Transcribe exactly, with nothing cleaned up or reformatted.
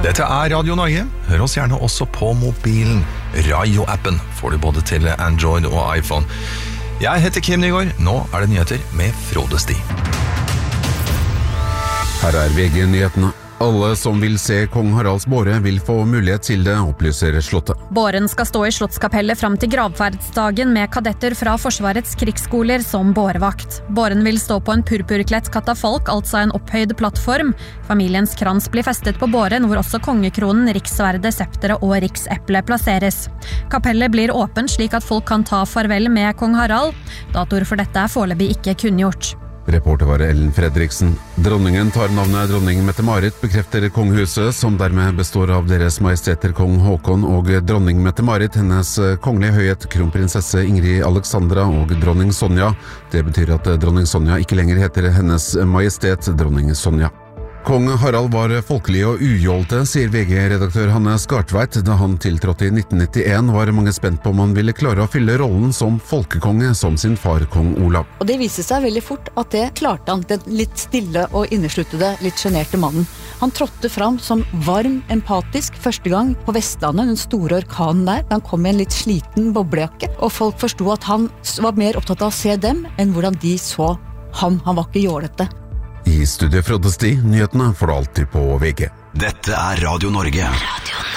Dette er Radio Norge. Hør oss gjerne også på mobilen. Rayo-appen får du både til Android og iPhone. Jeg heter Kim Nygaard. Nå er det nyheter med Frode Sti. Her er V G-nyhetene. Alle som vil se Kong Haralds båre vil få mulighet til det, opplyser Slottet. Båren skal stå i Slottskapellet fram til gravferdsdagen med kadetter fra Forsvarets krigsskoler som bårevakt. Båren vil stå på en purpurklett katafalk, altså en opphøyd plattform. Familiens krans blir festet på båren, hvor også kongekronen, rikssverdet, septere og rikseple plasseres. Kapellet blir åpent slik at folk kan ta farvel med Kong Harald. Datoer for dette er foreløpig ikke kunngjort. Reporter var Ellen Fredriksen. Dronningen tar navnet dronning Mette-Marit, bekrefter kongehuset, som dermed består av deres majesteter kong Håkon og dronning Mette-Marit, hennes kongelige høyhet kronprinsesse Ingrid Alexandra og dronning Sonja. Det betyr at dronning Sonja ikke lenger heter hennes majestet dronning Sonja. Kong Harald var folkelig og ujålte, sier V G-redaktør Hanne Skartveit. Da han tiltrådte i nitten nittien var mange spent på om han ville klare å fylle rollen som folkekonge som sin far kong Olav. Og det viste seg veldig fort at det klarte han, den litt stille og innesluttede, litt generte mannen. Han trådte fram som varm, empatisk, første gang på Vestlandet, den store orkanen der. Han kom i en litt sliten boblejakke, og folk forstod at han var mer opptatt av å se dem enn hvordan de så ham. Han var ikke jålete. I studiet Frode Sti, nyhetene får du alltid på V G. Dette er Radio Norge. Radio.